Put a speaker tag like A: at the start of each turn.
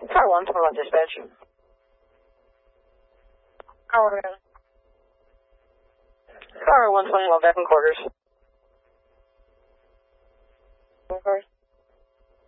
A: Car 121 dispatch. Car 121 back in quarters.
B: Of course.